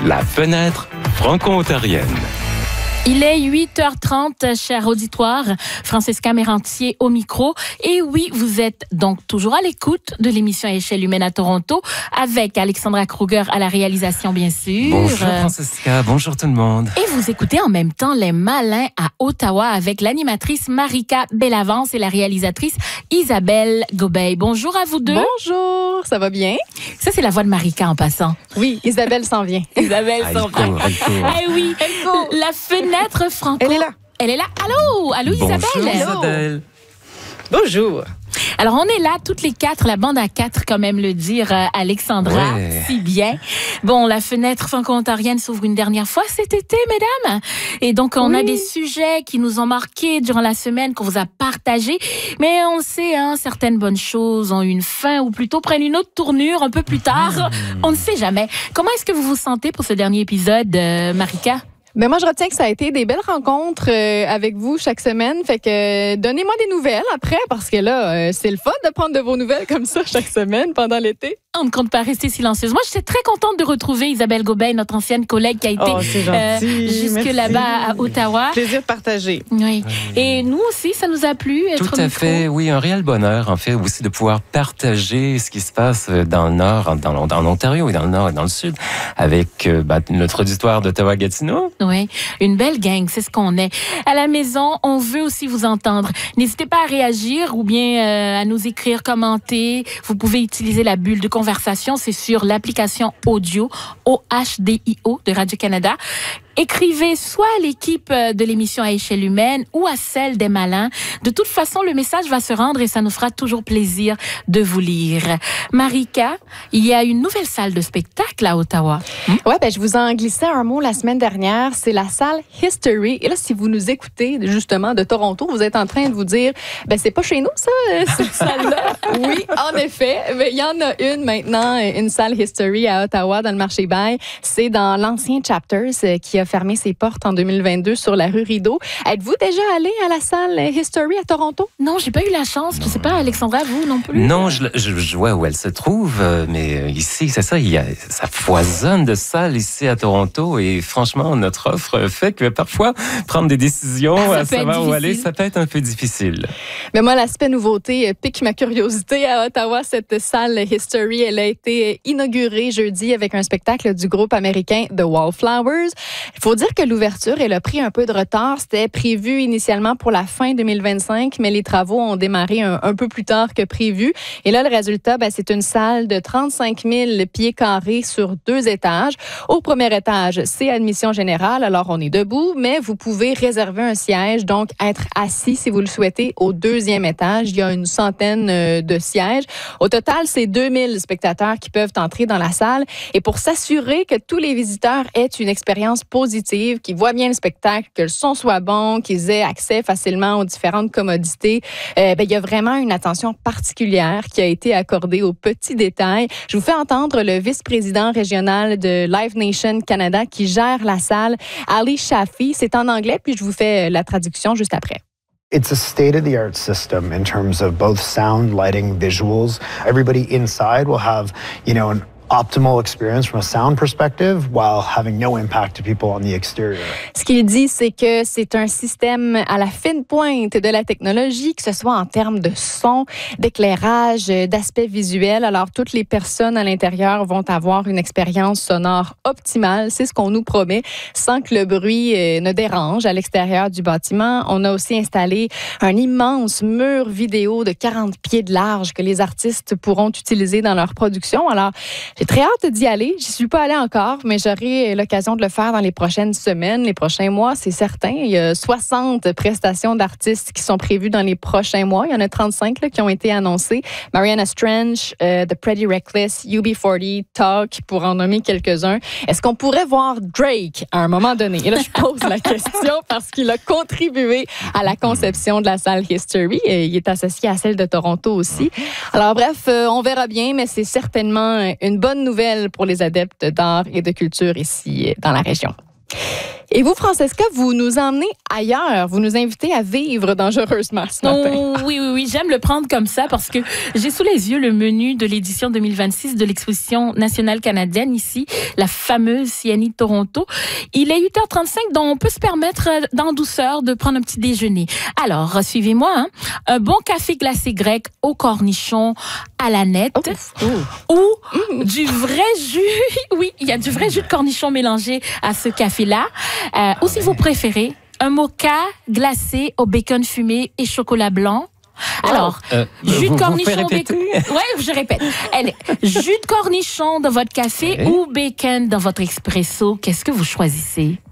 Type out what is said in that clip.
La fenêtre franco-ontarienne. Il est 8h30, cher auditoire. Francesca Mérantier au micro. Et oui, vous êtes donc toujours à l'écoute de l'émission à échelle humaine à Toronto avec Alexandra Kruger à la réalisation, bien sûr. Bonjour Francesca, bonjour tout le monde. Et vous écoutez en même temps Les Malins à Ottawa avec l'animatrice Marika Bellavance et la réalisatrice Isabelle Gobeil. Bonjour à vous deux. Bonjour, ça va bien? Ça, c'est la voix de Marika en passant. Oui, Isabelle s'en vient. Isabelle s'en vient. Eh oui, la fenêtre franco. Elle est là. Elle est là. Allô, Isabelle. Bonjour Isabelle. Bonjour. Alors, on est là, toutes les quatre, la bande à quatre, quand même le dire, Alexandra, Ouais. si bien. Bon, la fenêtre franco-ontarienne s'ouvre une dernière fois cet été, mesdames. Et donc, on a des sujets qui nous ont marqués durant la semaine, qu'on vous a partagés. Mais on le sait, hein, certaines bonnes choses ont une fin, ou plutôt prennent une autre tournure un peu plus tard. On ne sait jamais. Comment est-ce que vous vous sentez pour ce dernier épisode, Marika? Mais moi, je retiens que ça a été des belles rencontres avec vous chaque semaine. Fait que donnez-moi des nouvelles après, parce que là, c'est le fun de prendre de vos nouvelles comme ça chaque semaine pendant l'été. On ne compte pas rester silencieuse. Moi, j'étais très contente de retrouver Isabelle Gobeil, notre ancienne collègue qui a été c'est gentil. jusque Merci. là-bas à Ottawa. Plaisir partagé. Oui. Et nous aussi, ça nous a plu. Être Tout à fait, oui, un réel bonheur en fait aussi de pouvoir partager ce qui se passe dans le Nord, en Ontario et dans le Nord et dans le Sud avec notre auditoire d'Ottawa-Gatineau. Oui, une belle gang, c'est ce qu'on est. À la maison, on veut aussi vous entendre. N'hésitez pas à réagir ou bien à nous écrire, commenter. Vous pouvez utiliser la bulle de conversation, c'est sur l'application audio OHDIO de Radio-Canada. Écrivez soit à l'équipe de l'émission à échelle humaine ou à celle des Malins. De toute façon, le message va se rendre et ça nous fera toujours plaisir de vous lire. Marika, il y a une nouvelle salle de spectacle à Ottawa. Ouais, je vous en glissais un mot la semaine dernière. C'est la salle History. Et là, si vous nous écoutez justement de Toronto, vous êtes en train de vous dire, c'est pas chez nous, ça, cette salle-là. Oui, en effet. Mais il y en a une maintenant, une salle History à Ottawa, dans le marché Bail. C'est dans l'ancien Chapters qui a fermé ses portes en 2022 sur la rue Rideau. Êtes-vous déjà allé à la salle History à Toronto? Non, j'ai pas eu la chance. Je sais pas, Alexandra, vous non plus? Non, je vois où elle se trouve, mais ici, c'est ça, ça foisonne de salles ici à Toronto et franchement, notre offre fait que parfois, prendre des décisions, à savoir où aller, ça peut être un peu difficile. Mais moi, l'aspect nouveauté pique ma curiosité à Ottawa. Cette salle History, elle a été inaugurée jeudi avec un spectacle du groupe américain The Wallflowers. Il faut dire que l'ouverture, elle a pris un peu de retard. C'était prévu initialement pour la fin 2025, mais les travaux ont démarré un peu plus tard que prévu. Et là, le résultat, c'est une salle de 35 000 pieds carrés sur 2 étages. Au premier étage, c'est admission générale, alors on est debout, mais vous pouvez réserver un siège, donc être assis si vous le souhaitez. Au 2e étage, il y a une centaine de sièges. Au total, c'est 2000 spectateurs qui peuvent entrer dans la salle. Et pour s'assurer que tous les visiteurs aient une expérience positive, qu'ils voient bien le spectacle, que le son soit bon, qu'ils aient accès facilement aux différentes commodités, il y a vraiment une attention particulière qui a été accordée aux petits détails. Je vous fais entendre le vice-président régional de Live Nation Canada qui gère la salle, Ali Shafi. C'est en anglais, puis je vous fais la traduction juste après. It's a state-of-the-art system in terms of both sound, lighting, visuals. Everybody inside will have, an optimal experience from a sound perspective while having no impact to people on the exterior. Ce qu'il dit, c'est que c'est un système à la fine pointe de la technologie, que ce soit en termes de son, d'éclairage, d'aspect visuel. Alors, toutes les personnes à l'intérieur vont avoir une expérience sonore optimale. C'est ce qu'on nous promet, sans que le bruit ne dérange à l'extérieur du bâtiment. On a aussi installé un immense mur vidéo de 40 pieds de large que les artistes pourront utiliser dans leur production. Alors, j'ai très hâte d'y aller. J'y suis pas allée encore, mais j'aurai l'occasion de le faire dans les prochaines semaines, les prochains mois, c'est certain. Il y a 60 prestations d'artistes qui sont prévues dans les prochains mois. Il y en a 35 qui ont été annoncées. Mariana Strange, The Pretty Reckless, UB40, Talk, pour en nommer quelques-uns. Est-ce qu'on pourrait voir Drake à un moment donné? Et là, je pose la question parce qu'il a contribué à la conception de la salle History. Et il est associé à celle de Toronto aussi. Alors bref, on verra bien, mais c'est certainement une bonne nouvelle pour les adeptes d'art et de culture ici dans la région. Et vous, Francesca, vous nous emmenez ailleurs. Vous nous invitez à vivre dangereusement ce matin. Oh, oui. J'aime le prendre comme ça parce que j'ai sous les yeux le menu de l'édition 2026 de l'Exposition nationale canadienne ici, la fameuse CNI de Toronto. Il est 8h35, donc on peut se permettre en douceur de prendre un petit déjeuner. Alors, suivez-moi. Hein. Un bon café glacé grec au cornichon à la nette ou du vrai jus. Oui, il y a du vrai jus de cornichon mélangé à ce café-là. Ou si vous préférez, un mocha glacé au bacon fumé et chocolat blanc. Alors, jus de cornichon, bacon. Ouais, je répète. Jus de cornichon dans votre café ou bacon dans votre expresso. Qu'est-ce que vous choisissez?